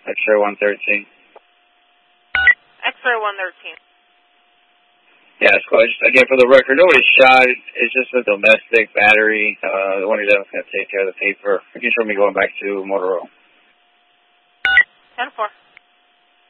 X-ray 113. X-ray 113. Yeah, Squad. Again, for the record, nobody shot. It's just a domestic battery. The one who's going to take care of the paper. You can show me going back to Motorola. 10-4.